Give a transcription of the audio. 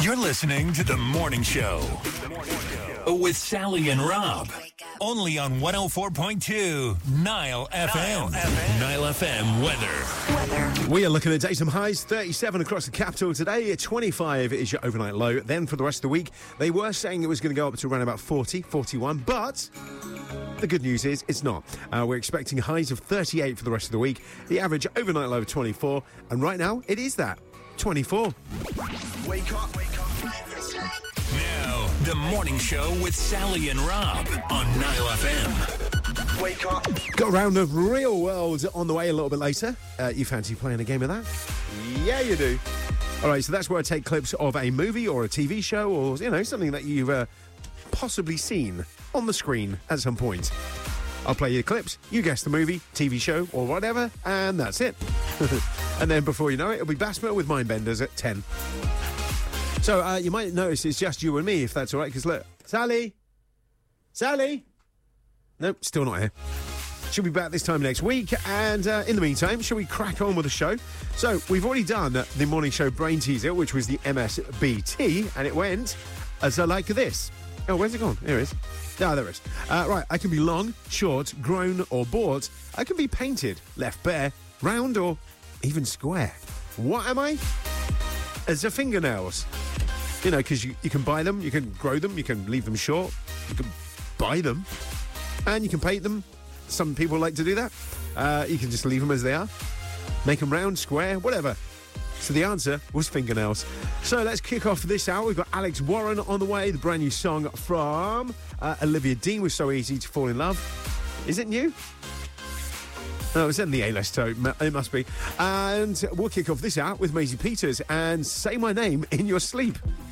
You're listening to The Morning Show with Sally and Rob. Only on 104.2 Nile FM. Nile FM weather. We are looking at datum highs, 37 across the capital today. 25 is your overnight low. Then for the rest of the week, they were saying it was going to go up to around about 40, 41. But the good news is it's not. We're expecting highs of 38 for the rest of the week. The average overnight low of 24. And right now, it is that, 24. Wake up. Now, The Morning Show with Sally and Rob on Nile FM. Wake up. Got a round of Real World on the way a little bit later. You fancy playing a game of that? Yeah, you do. All right, so that's where I take clips of a movie or a TV show or, something that you've possibly seen on the screen at some point. I'll play you the clips, you guess the movie, TV show or whatever, and that's it. And then before you know it, it'll be Basma with Mindbenders at 10. So you might notice it's just you and me, if that's all right, because look, Sally? Nope, still not here. She'll be back this time next week, and in the meantime, shall we crack on with the show? So we've already done the morning show brain teaser, which was the MSBT, and it went as like this. Oh, where's it gone? Here it is. Ah, there it is. Right, I can be long, short, grown or bought. I can be painted, left bare, round or even square. What am I? As a fingernails. Because you can buy them, you can grow them, you can leave them short, you can buy them, and you can paint them. Some people like to do that. You can just leave them as they are. Make them round, square, whatever. So the answer was fingernails. So let's kick off this hour. We've got Alex Warren on the way, the brand new song from Olivia Dean with So Easy to Fall in Love. Is it new? No, it's in the A-list, so it must be. And we'll kick off this hour with Maisie Peters and Say My Name in Your Sleep.